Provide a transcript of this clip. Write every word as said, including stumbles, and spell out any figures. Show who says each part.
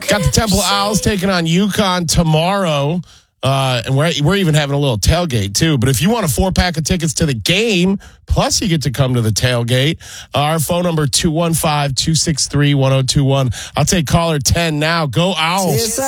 Speaker 1: Got the Temple Owls taking on UConn tomorrow. Uh, and we're, we're even having a little tailgate, too. But if you want a four-pack of tickets to the game, plus you get to come to the tailgate, our phone number, two one five, two six three, one oh two one. I'll take caller ten now. Go Owls.